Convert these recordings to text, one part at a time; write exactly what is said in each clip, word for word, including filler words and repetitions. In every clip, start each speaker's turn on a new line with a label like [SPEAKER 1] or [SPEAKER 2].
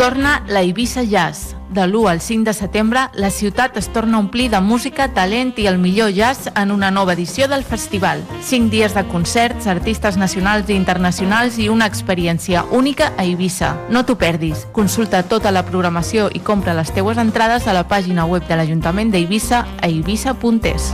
[SPEAKER 1] Torna la Eivissa Jazz. De l'u al cinc de setembre, la ciutat es torna a omplir de música, talent i el millor jazz en una nova edició del festival. Cinc dies de concerts, artistes nacionals i internacionals i una experiència única a Eivissa. No t'ho perdis. Consulta tota la programació i compra les teues entrades a la pàgina web de l'Ajuntament d'Eivissa a eivissa punt es.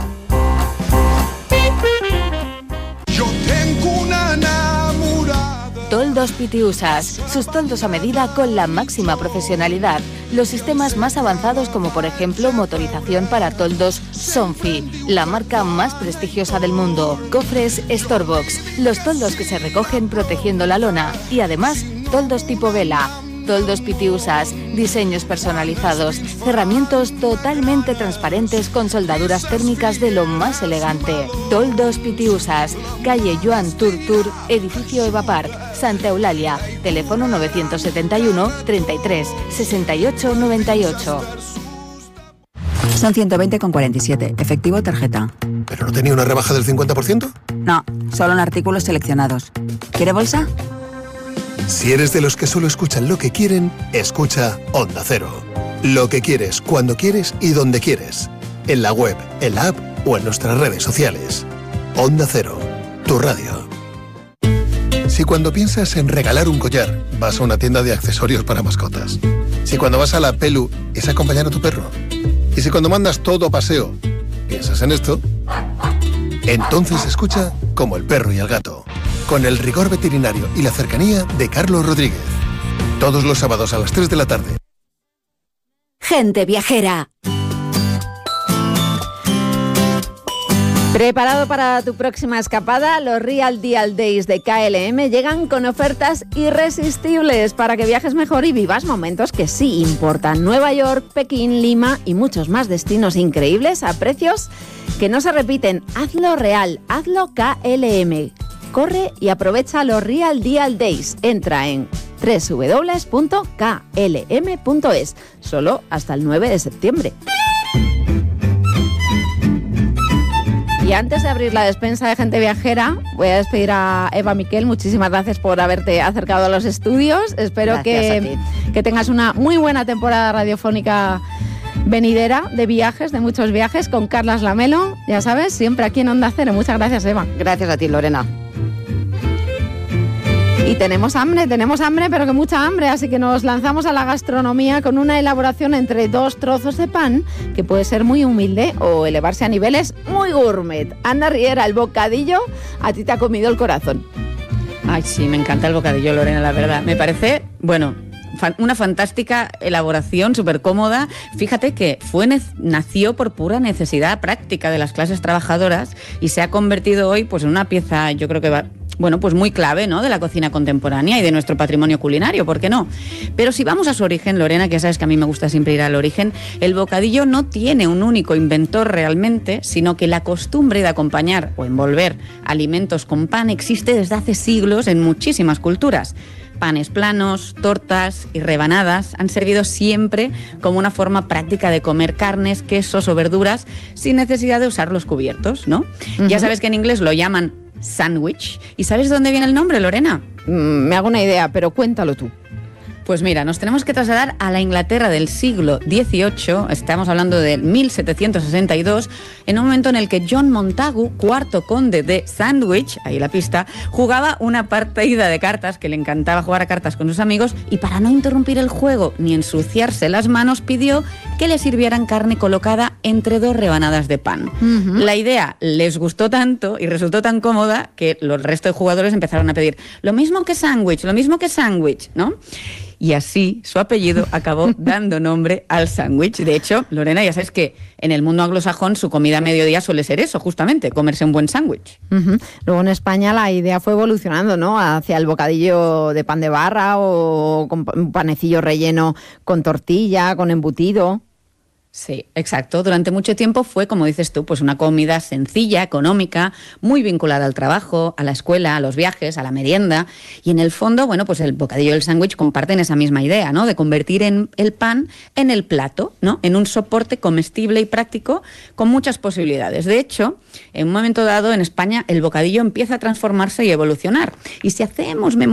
[SPEAKER 2] Toldos Pitiusas, sus toldos a medida con la máxima profesionalidad. Los sistemas más avanzados, como por ejemplo motorización para toldos Sonfi, la marca más prestigiosa del mundo. Cofres Storebox, los toldos que se recogen protegiendo la lona. Y además, toldos tipo vela. Toldos Pitiusas, diseños personalizados, cerramientos totalmente transparentes con soldaduras térmicas de lo más elegante. Toldos Pitiusas, calle Joan Turtur, edificio Eva Park, Santa Eulalia, teléfono novecientos setenta y uno, treinta y tres, sesenta y ocho, noventa y ocho.
[SPEAKER 3] Son ciento veinte con cuarenta y siete, efectivo tarjeta.
[SPEAKER 4] ¿Pero no tenía una rebaja del cincuenta por ciento?
[SPEAKER 3] No, solo en artículos seleccionados. ¿Quiere bolsa?
[SPEAKER 4] Si eres de los que solo escuchan lo que quieren, escucha Onda Cero. Lo que quieres, cuando quieres y donde quieres. En la web, en la app o en nuestras redes sociales. Onda Cero, tu radio. Si cuando piensas en regalar un collar, vas a una tienda de accesorios para mascotas. Si cuando vas a la Pelu es acompañar a tu perro. Y si cuando mandas todo a paseo, piensas en esto, entonces escucha Como el perro y el gato, con el rigor veterinario y la cercanía de Carlos Rodríguez. Todos los sábados a las tres de la tarde.
[SPEAKER 2] Gente viajera.
[SPEAKER 5] ¿Preparado para tu próxima escapada? Los Real Deal Days de K L M llegan con ofertas irresistibles para que viajes mejor y vivas momentos que sí importan. Nueva York, Pekín, Lima y muchos más destinos increíbles a precios que no se repiten. Hazlo real, hazlo K L M. Corre y aprovecha los Real Deal Days. Entra en doble u doble u doble u punto k l m punto es. Solo hasta el nueve de septiembre. Y antes de abrir la despensa de Gente Viajera, voy a despedir a Eva Miquel. Muchísimas gracias por haberte acercado a los estudios. Espero que, que tengas una muy buena temporada radiofónica venidera de viajes, de muchos viajes, con Carlas Lamelo, ya sabes, siempre aquí en Onda Cero. Muchas gracias, Eva.
[SPEAKER 6] Gracias a ti, Lorena.
[SPEAKER 5] Y tenemos hambre, tenemos hambre, pero que mucha hambre, así que nos lanzamos a la gastronomía con una elaboración entre dos trozos de pan, que puede ser muy humilde o elevarse a niveles muy gourmet. Ana Riera, el bocadillo, a ti te ha comido el corazón.
[SPEAKER 6] Ay, sí, me encanta el bocadillo, Lorena, la verdad. Me parece, bueno, una fantástica elaboración, súper cómoda. Fíjate que fue nació por pura necesidad práctica de las clases trabajadoras y se ha convertido hoy pues en una pieza, yo creo que va... Bueno, pues muy clave, ¿no?, de la cocina contemporánea y de nuestro patrimonio culinario, ¿por qué no? Pero si vamos a su origen, Lorena, que ya sabes que a mí me gusta siempre ir al origen, el bocadillo no tiene un único inventor realmente, sino que la costumbre de acompañar o envolver alimentos con pan existe desde hace siglos en muchísimas culturas. Panes planos, tortas y rebanadas han servido siempre como una forma práctica de comer carnes, quesos o verduras sin necesidad de usar los cubiertos, ¿no? Uh-huh. Ya sabes que en inglés lo llaman sándwich. ¿Y sabes de dónde viene el nombre, Lorena?
[SPEAKER 5] Mm, me hago una idea, pero cuéntalo tú.
[SPEAKER 6] Pues mira, nos tenemos que trasladar a la Inglaterra del siglo dieciocho, estamos hablando de mil setecientos sesenta y dos, en un momento en el que John Montagu, cuarto conde de Sandwich, ahí la pista, jugaba una partida de cartas, que le encantaba jugar a cartas con sus amigos, y para no interrumpir el juego ni ensuciarse las manos, pidió que le sirvieran carne colocada entre dos rebanadas de pan. Uh-huh. La idea les gustó tanto y resultó tan cómoda que los restos de jugadores empezaron a pedir lo mismo que sándwich, lo mismo que sándwich, ¿no? Y así su apellido acabó dando nombre al sándwich. De hecho, Lorena, ya sabes que en el mundo anglosajón su comida a mediodía suele ser eso, justamente, comerse un buen sándwich.
[SPEAKER 5] Uh-huh. Luego en España la idea fue evolucionando, ¿no?, hacia el bocadillo de pan de barra o con un panecillo relleno con tortilla, con embutido.
[SPEAKER 6] Sí, exacto. Durante mucho tiempo fue, como dices tú, pues una comida sencilla, económica, muy vinculada al trabajo, a la escuela, a los viajes, a la merienda. Y en el fondo, bueno, pues el bocadillo y el sándwich comparten esa misma idea, ¿no?, de convertir en el pan en el plato, ¿no?, en un soporte comestible y práctico con muchas posibilidades. De hecho, en un momento dado en España el bocadillo empieza a transformarse y evolucionar. Y si hacemos memoria